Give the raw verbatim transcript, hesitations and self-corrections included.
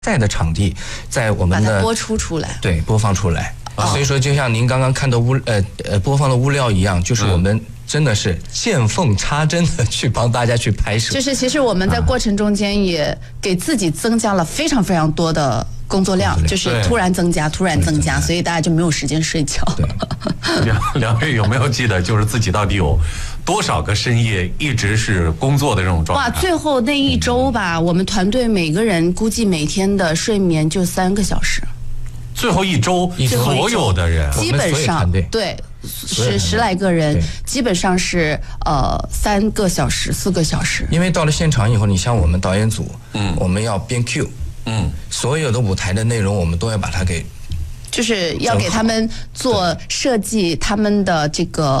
在的场地，在我们的把它播出出来， 对，播放出来。哦、所以说，就像您刚刚看的物呃呃播放的物料一样，就是我们真的是见缝插针的去帮大家去拍摄。 就是其实我们在过程中间也给自己增加了非常非常多的工作量，就是突然增加，突然增加，所以大家就没有时间睡觉。 两两位有没有记得，就是自己到底有多少个深夜一直是工作的这种状态？ 哇，最后那一周吧，我们团队每个人估计每天的睡眠就三个小时。 最后一周，所有的人基本上对十十来个人，基本上是呃三个小时、四个小时。 因为到了现场以后，你像我们导演组，嗯，我们要编 Q， 嗯，所有的舞台的内容我们都要把它给， 就是要给他们做设计，他们的这个